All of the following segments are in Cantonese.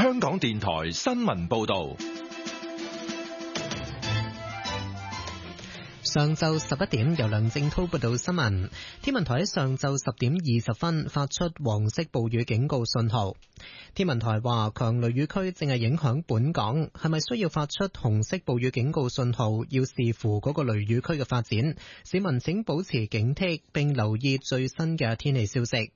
香港電台新聞報道。 上晝11點，由梁正濤報道新聞。天文台喺上晝10點20分發出黃色暴雨警告信號。天文台話，強雷雨區正係影響本港，係咪需要發出紅色暴雨警告信號，要視乎嗰個雷雨區嘅發展。市民請保持警惕，並留意最新嘅天氣消息。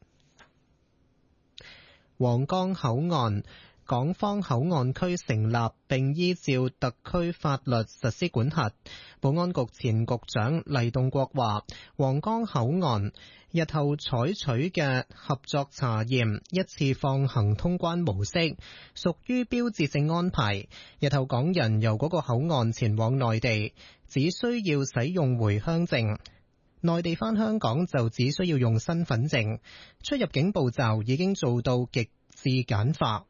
皇崗口岸港方口岸區成立並依照特區法律實施管轄。保安局前局長黎棟國話，皇崗口岸日後採取嘅合作查驗一次放行通關模式，屬於標誌性安排。日後港人由嗰個口岸前往內地，只需要使用回鄉證；內地返香港就只需要用身份證。出入境步驟已經做到極致簡化。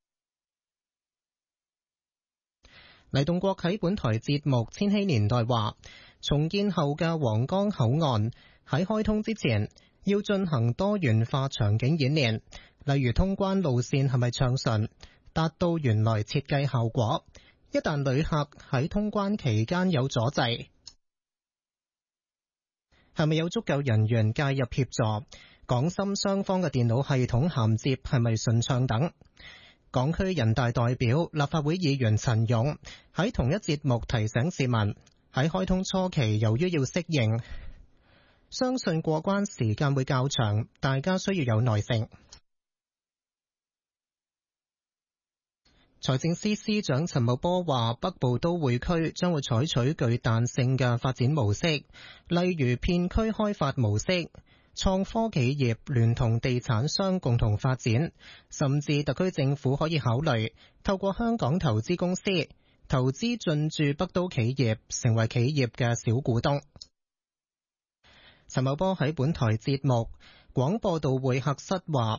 黎棟國喺本台節目《千禧年代》話，重建後嘅皇崗口岸喺開通之前要進行多元化場景演練，例如通關路線係咪暢順，達到原來設計效果。一旦旅客喺通關期間有阻滯，係咪有足夠人員介入協助？港深雙方嘅電腦系統銜接係咪順暢等？港區人大代表、立法會議員陳勇喺同一節目提醒市民，喺開通初期由於要適應，相信過關時間會較長，大家需要有耐性。財政司司長陳茂波話，北部都會區將會採取具彈性嘅發展模式，例如片區開發模式，創科企業聯同地產商共同發展，甚至特區政府可以考慮透過香港投資公司投資進駐北都企業，成為企業嘅小股東。陳茂波喺本台節目廣播道會客室話，